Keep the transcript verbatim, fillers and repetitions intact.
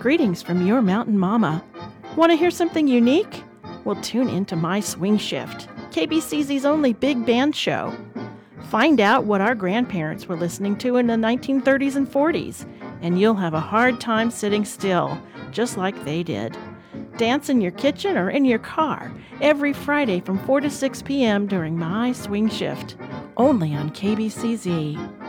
Greetings from your mountain mama. Want to hear something unique? Well, tune into My Swing Shift, K B C Z's only big band show. Find out what our grandparents were listening to in the nineteen thirties and forties, and you'll have a hard time sitting still, just like they did. Dance in your kitchen or in your car every Friday from four to six p.m. during My Swing Shift, only on K B C Z.